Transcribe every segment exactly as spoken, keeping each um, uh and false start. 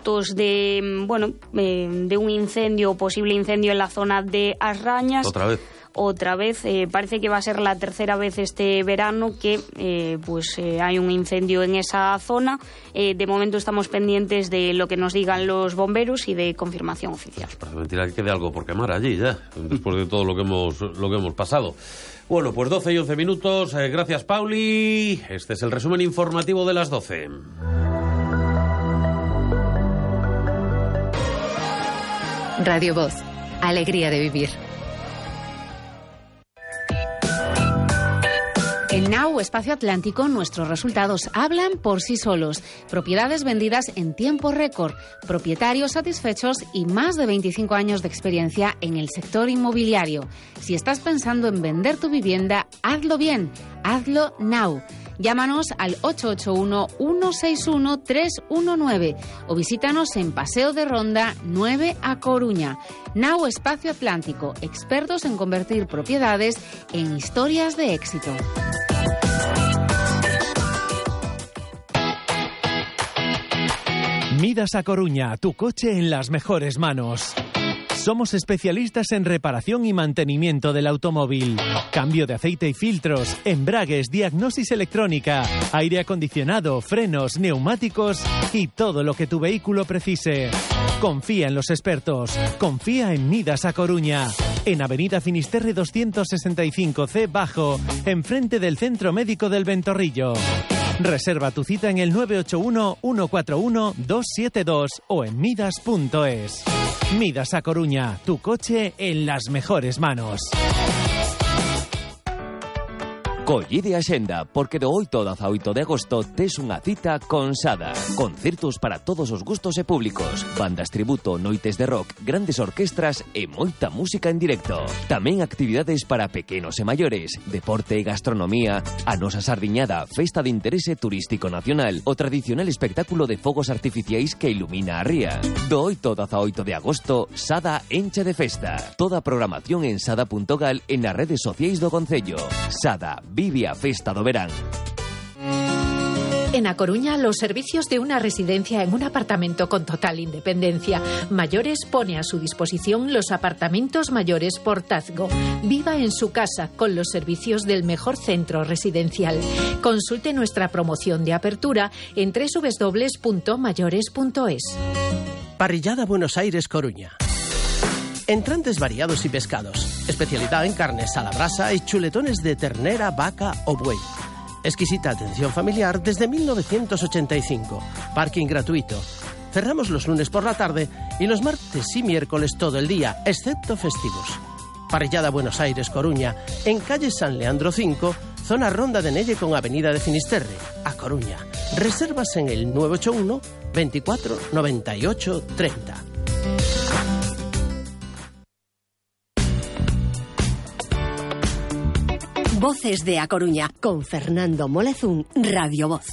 fotos de, bueno, eh, de un incendio, posible incendio en la zona de As Rañas. Otra vez. Otra vez, eh, parece que va a ser la tercera vez este verano que eh, pues eh, hay un incendio en esa zona. Eh, de momento estamos pendientes de lo que nos digan los bomberos y de confirmación oficial. Parece mentira que quede algo por quemar allí ya, después de todo lo que hemos, lo que hemos pasado. Bueno, pues doce y once minutos. Eh, gracias, Pauli. Este es el resumen informativo de las doce. Radio Voz. Alegría de vivir. En Now Espacio Atlántico, nuestros resultados hablan por sí solos. Propiedades vendidas en tiempo récord, propietarios satisfechos y más de veinticinco años de experiencia en el sector inmobiliario. Si estás pensando en vender tu vivienda, hazlo bien, hazlo now. Llámanos al ocho ocho uno, uno seis uno, tres uno nueve o visítanos en Paseo de Ronda nueve A Coruña. Now Espacio Atlántico, expertos en convertir propiedades en historias de éxito. Midas a Coruña, tu coche en las mejores manos. Somos especialistas en reparación y mantenimiento del automóvil. Cambio de aceite y filtros, embragues, diagnosis electrónica, aire acondicionado, frenos, neumáticos y todo lo que tu vehículo precise. Confía en los expertos. Confía en Midas a Coruña. En Avenida Finisterre doscientos sesenta y cinco C Bajo, enfrente del Centro Médico del Ventorrillo. Reserva tu cita en el nueve ocho uno, uno cuatro uno, dos siete dos o en midas punto es. Midas a Coruña, tu coche en las mejores manos. Collide a xenda, porque do oito ao dezaoito de agosto tes unha cita con Sada. Concertos para todos os gustos e públicos, bandas tributo, noites de rock, grandes orquestras e moita música en directo. Tamén actividades para pequenos e maiores, deporte e gastronomía, a nosa sardiñada, festa de interese turístico nacional, o tradicional espectáculo de fogos artificiais que ilumina a ría. Do oito ao dezaoito de agosto, Sada enche de festa. Toda a programación en sada punto gal e nas redes sociais do Concello. Sada, vive a festa do verán. En A Coruña, los servicios de una residencia en un apartamento con total independencia. Mayores pone a su disposición los apartamentos mayores Portazgo. Viva en su casa con los servicios del mejor centro residencial. Consulte nuestra promoción de apertura en doble u doble u doble u punto mayores punto es. Parrillada Buenos Aires, Coruña. Entrantes variados y pescados. Especialidad en carnes a la brasa y chuletones de ternera, vaca o buey. Exquisita atención familiar desde mil novecientos ochenta y cinco. Parking gratuito. Cerramos los lunes por la tarde y los martes y miércoles todo el día, excepto festivos. Parrillada Buenos Aires, Coruña, en calle San Leandro cinco, zona Ronda de Nelle con avenida de Finisterre, A Coruña. Reservas en el nueve ocho uno, veinticuatro, noventa y ocho, treinta. Voces de A Coruña, con Fernando Molezún, Radio Voz.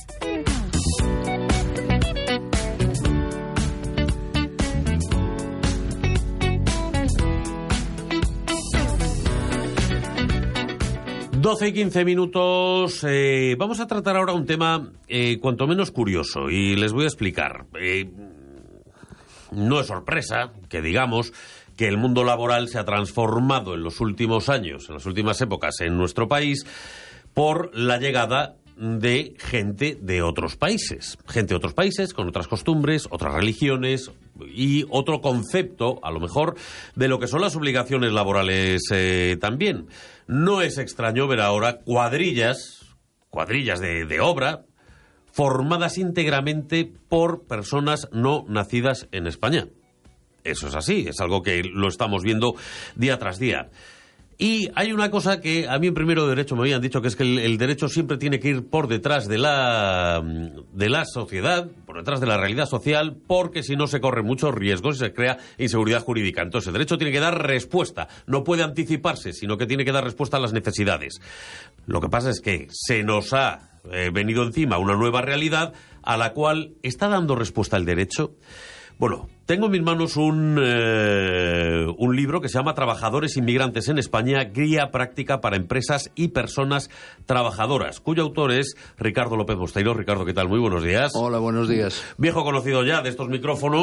doce y quince minutos. Eh, vamos a tratar ahora un tema eh, cuanto menos curioso y les voy a explicar. Eh, no es sorpresa que digamos que el mundo laboral se ha transformado en los últimos años, en las últimas épocas en nuestro país, por la llegada de gente de otros países. Gente de otros países con otras costumbres, otras religiones y otro concepto, a lo mejor, de lo que son las obligaciones laborales eh, también. No es extraño ver ahora cuadrillas, cuadrillas de, de obra, formadas íntegramente por personas no nacidas en España. Eso es así, es algo que lo estamos viendo día tras día. Y hay una cosa que a mí en primero de derecho me habían dicho, que es que el, el derecho siempre tiene que ir por detrás de la, de la sociedad, por detrás de la realidad social, porque si no se corren muchos riesgos y se crea inseguridad jurídica. Entonces el derecho tiene que dar respuesta, no puede anticiparse, sino que tiene que dar respuesta a las necesidades. Lo que pasa es que se nos ha eh, venido encima una nueva realidad a la cual está dando respuesta el derecho. Bueno, tengo en mis manos un, eh, un libro que se llama Trabajadores Inmigrantes en España, guía práctica para empresas y personas trabajadoras, cuyo autor es Ricardo López Bosteiro. Ricardo, ¿qué tal? Muy buenos días. Hola, buenos días. Viejo conocido ya de estos micrófonos.